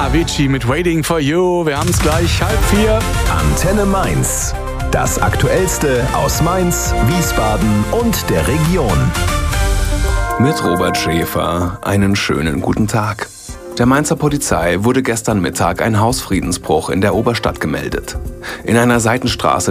Avicii mit Waiting for You. Wir haben es gleich 3:30. Antenne Mainz. Das Aktuellste aus Mainz, Wiesbaden und der Region. Mit Robert Schäfer einen schönen guten Tag. Der Mainzer Polizei wurde gestern Mittag ein Hausfriedensbruch in der Oberstadt gemeldet. In einer Seitenstraße